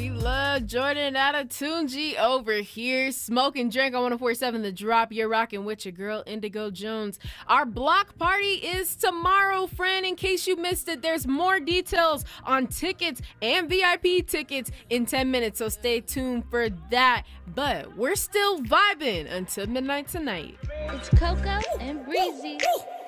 We love Jordan Adatunji over here. Smoke and drink on 104.7 The Drop. You're rocking with your girl, Indigo Jones. Our block party is tomorrow, friend. In case you missed it, there's more details on tickets and VIP tickets in 10 minutes, so stay tuned for that. But we're still vibing until midnight tonight. It's Coco and Breezy.